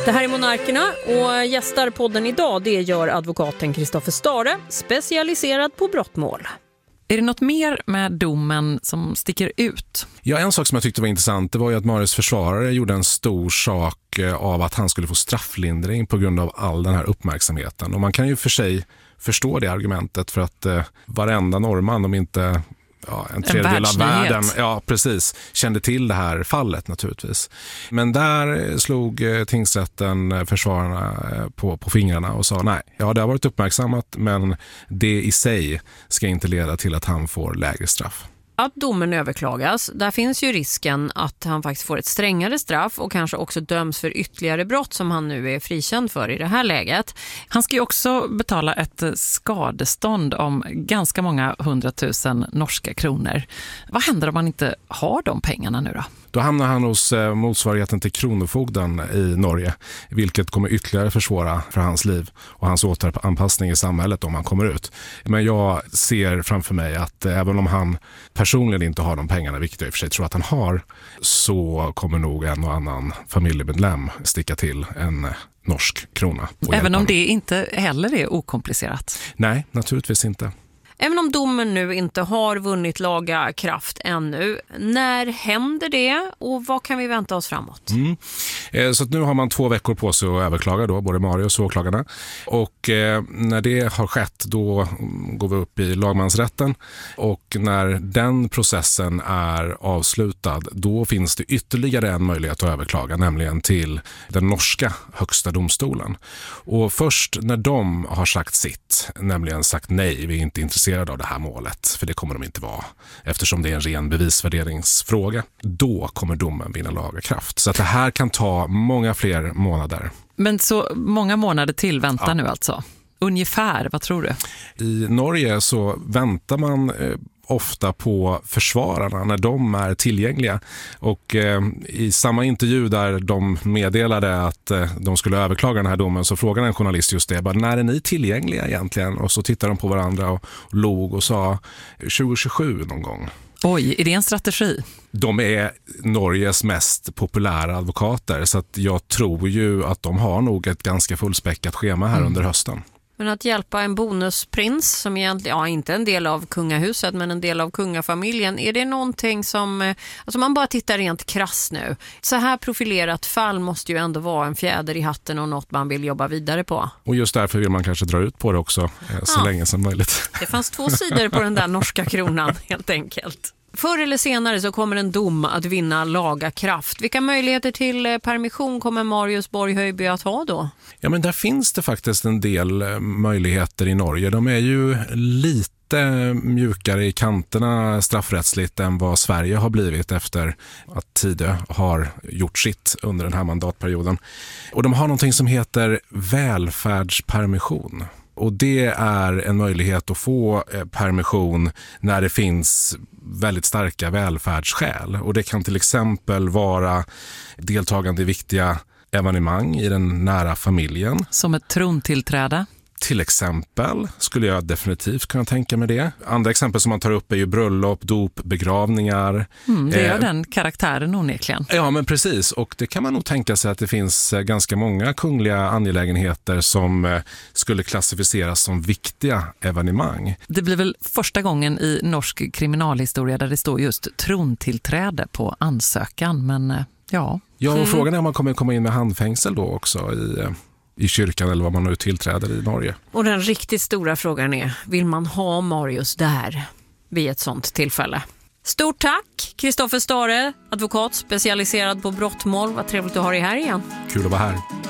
Det här är Monarkerna och gästar podden idag, det gör advokaten Kristoffer Stare, specialiserad på brottmål. Är det något mer med domen som sticker ut? Ja, en sak som jag tyckte var intressant, det var ju att Marius försvarare gjorde en stor sak av att han skulle få strafflindring på grund av all den här uppmärksamheten. Och man kan ju för sig förstå det argumentet, för att varenda norrman, om inte en tredjedel av världen, precis, kände till det här fallet naturligtvis. Men där slog tingsrätten försvararna på fingrarna och sa nej, det har varit uppmärksammat, men det i sig ska inte leda till att han får lägre straff. Att domen överklagas, där finns ju risken att han faktiskt får ett strängare straff och kanske också döms för ytterligare brott som han nu är frikänd för i det här läget. Han ska ju också betala ett skadestånd om ganska många 100 000 norska kronor. Vad händer om man inte har de pengarna nu då? Då hamnar han hos motsvarigheten till kronofogden i Norge, vilket kommer ytterligare försvåra för hans liv och hans återanpassning i samhället om han kommer ut. Men jag ser framför mig att även om han personligen inte har de pengarna, vilket jag i och för sig tror att han har, så kommer nog en och annan familjemedlem sticka till en norsk krona. Även om det inte heller är okomplicerat? Nej, naturligtvis inte. Även om domen nu inte har vunnit laga kraft ännu, när händer det och vad kan vi vänta oss framåt? Så att nu har man 2 veckor på sig att överklaga då, både Marius och åklagarna. Och när det har skett, då går vi upp i lagmansrätten. Och när den processen är avslutad, då finns det ytterligare en möjlighet att överklaga, nämligen till den norska högsta domstolen. Och först när de har sagt sitt, nämligen sagt nej, vi är inte intresserade av det här målet, för det kommer de inte vara, eftersom det är en ren bevisvärderingsfråga, då kommer domen vinna laga kraft. Så att det här kan ta många fler månader. Men så många månader till väntar nu alltså? Ungefär, vad tror du? I Norge så väntar man ofta på försvararna när de är tillgängliga. Och i samma intervju där de meddelade att de skulle överklaga den här domen, så frågade en journalist just det, bara, när är ni tillgängliga egentligen? Och så tittade de på varandra och log och sa 2027 någon gång. Oj, är det en strategi? De är Norges mest populära advokater, så att jag tror ju att de har nog ett ganska fullspäckat schema här under hösten. Men att hjälpa en bonusprins som egentligen, inte en del av kungahuset men en del av kungafamiljen, är det någonting som, alltså man bara tittar rent krass nu. Så här profilerat fall måste ju ändå vara en fjäder i hatten och något man vill jobba vidare på. Och just därför vill man kanske dra ut på det också så länge som möjligt. Det fanns 2 sidor på den där norska kronan helt enkelt. Förr eller senare så kommer en dom att vinna laga kraft. Vilka möjligheter till permission kommer Marius Borg-Höjby att ha då? Ja, men där finns det faktiskt en del möjligheter i Norge. De är ju lite mjukare i kanterna straffrättsligt än vad Sverige har blivit efter att Tidö har gjort sitt under den här mandatperioden. Och de har någonting som heter välfärdspermission. Och det är en möjlighet att få permission när det finns väldigt starka välfärdsskäl. Och det kan till exempel vara deltagande i viktiga evenemang i den nära familjen. Som ett trontillträde? Till exempel skulle jag definitivt kunna tänka mig det. Andra exempel som man tar upp är ju bröllop, dop, begravningar. Det är den karaktären onekligen. Ja, men precis. Och det kan man nog tänka sig att det finns ganska många kungliga angelägenheter som skulle klassificeras som viktiga evenemang. Det blir väl första gången i norsk kriminalhistoria där det står just trontillträde på ansökan, men ja. Ja, och frågan är om man kommer komma in med handfängsel då också i kyrkan eller vad man nu tillträder i Norge. Och den riktigt stora frågan är, vill man ha Marius där vid ett sånt tillfälle? Stort tack, Kristoffer Stare, advokat specialiserad på brottmål. Vad trevligt att ha dig här igen. Kul att vara här.